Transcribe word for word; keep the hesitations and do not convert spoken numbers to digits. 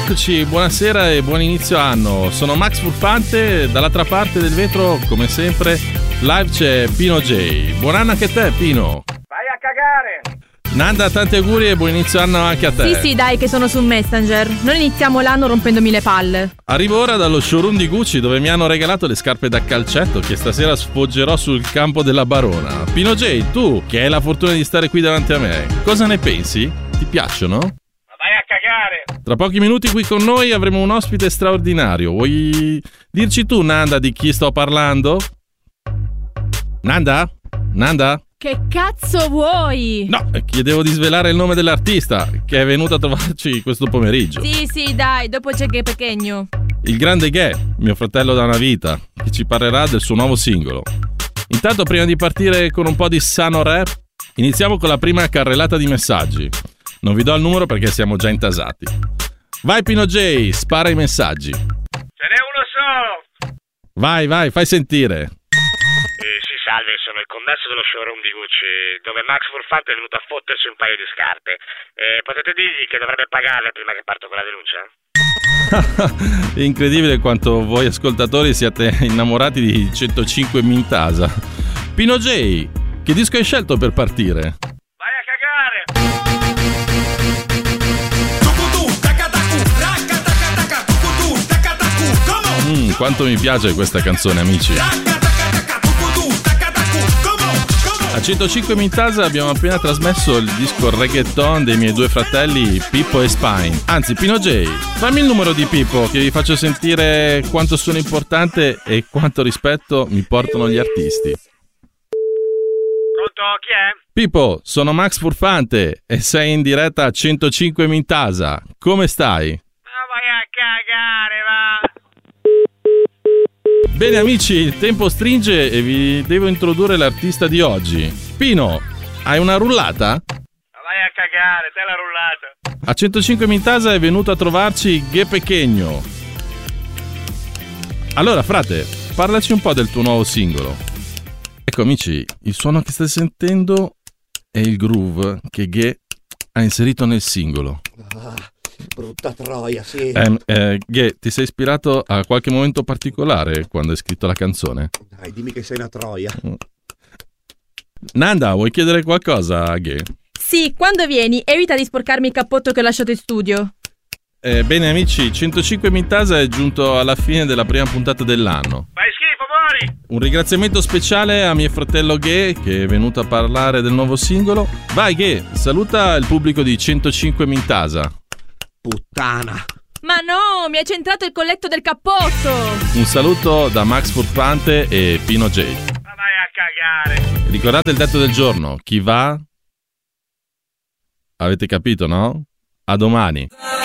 Eccoci, buonasera e buon inizio anno. Sono Max Furfante, dall'altra parte del vetro, come sempre, live c'è Pino J. Buon anno anche a te, Pino. Vai a cagare. Nanda, tanti auguri e buon inizio anno anche a te. Sì, sì, dai, che sono su Messenger. Non iniziamo l'anno rompendomi le palle. Arrivo ora dallo showroom di Gucci, dove mi hanno regalato le scarpe da calcetto che stasera sfoggerò sul campo della Barona. Pino J, tu, che hai la fortuna di stare qui davanti a me, cosa ne pensi? Ti piacciono? Vai a cagare. Tra pochi minuti qui con noi avremo un ospite straordinario. Vuoi dirci tu, Nanda, di chi sto parlando? Nanda? Nanda? Che cazzo vuoi? No, chiedevo di svelare il nome dell'artista che è venuto a trovarci questo pomeriggio. Sì, sì, dai, dopo c'è che pequeño. Il grande Ghe, mio fratello da una vita, che ci parlerà del suo nuovo singolo. Intanto, prima di partire con un po' di sano rap, iniziamo con la prima carrellata di messaggi. Non vi do il numero perché siamo già intasati. Vai Pino J, spara i messaggi. Ce n'è uno solo. Vai, vai, fai sentire. Eh, sì, salve, sono il commesso dello showroom di Gucci, dove Max Furfante è venuto a fottersi un paio di scarpe. Eh, potete dirgli che dovrebbe pagarle prima che parto con la denuncia? È incredibile quanto voi ascoltatori siate innamorati di centocinque Mintasa. Pino J, che disco hai scelto per partire? Vai a cagare. Mm, quanto mi piace questa canzone, amici. A centocinque Mintasa abbiamo appena trasmesso il disco reggaeton dei miei due fratelli Pippo e Spine. Anzi, Pino J, fammi il numero di Pippo che vi faccio sentire quanto sono importante e quanto rispetto mi portano gli artisti. Pronto, chi è? Pippo, sono Max Furfante e sei in diretta a centocinque Mintasa. Come stai? Ma vai a cagare, va. Bene amici, il tempo stringe e vi devo introdurre l'artista di oggi. Pino, hai una rullata? Ma vai a cagare, te la rullata. A centocinque Mintasa è venuto a trovarci Ghe Pequeño. Allora frate, parlaci un po' del tuo nuovo singolo. Ecco amici, il suono che stai sentendo è il groove che Ghe ha inserito nel singolo. Ah, brutta troia, sì. Eh, eh, Ghe, ti sei ispirato a qualche momento particolare quando hai scritto la canzone? Dai, dimmi che sei una troia. Nanda, vuoi chiedere qualcosa a Ghe? Sì, quando vieni, evita di sporcarmi il cappotto che ho lasciato in studio. Eh, bene amici, centocinque Mintasa è giunto alla fine della prima puntata dell'anno. Fai schifo, muori. Un ringraziamento speciale a mio fratello Ghe che è venuto a parlare del nuovo singolo. Vai Ghe, saluta il pubblico di centocinque Mintasa. Puttana. Ma no, mi hai centrato il colletto del cappotto. Un saluto da Max Furfante e Pino J. Ma vai a cagare. Ricordate il detto del giorno, chi va? Avete capito, no? A domani.